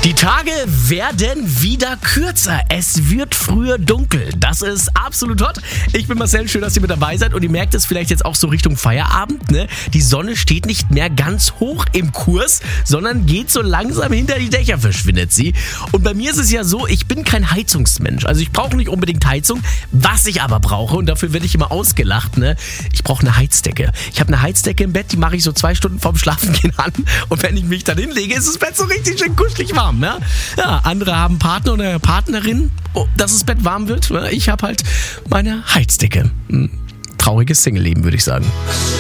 Die Tage werden wieder kürzer. Es wird früher dunkel. Das ist absolut hot. Ich bin Marcel, schön, dass ihr mit dabei seid. Und ihr merkt es vielleicht jetzt auch so Richtung Feierabend. Ne? Die Sonne steht nicht mehr ganz hoch im Kurs, sondern geht so langsam hinter die Dächer, verschwindet sie. Und bei mir ist es ja so, ich bin kein Heizungsmensch. Also ich brauche nicht unbedingt Heizung. Was ich aber brauche, und dafür werde ich immer ausgelacht, ne? Ich brauche eine Heizdecke. Ich habe eine Heizdecke im Bett, die mache ich so 2 Stunden vorm Schlafengehen an. Und wenn ich mich dann hinlege, ist das Bett so richtig schön kuschelig warm. Ne? Ja, andere haben Partner oder Partnerin, dass das Bett warm wird. Ich habe halt meine Heizdecke. Trauriges Single-Leben, würde ich sagen.